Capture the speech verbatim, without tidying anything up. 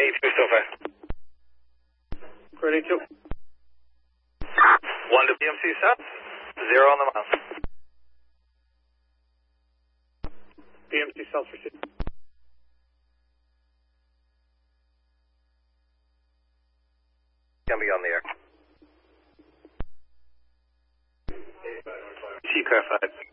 two so far. Ready two. One to B M C south, zero on the mile. B M C south for two. Can be on the air. T car five.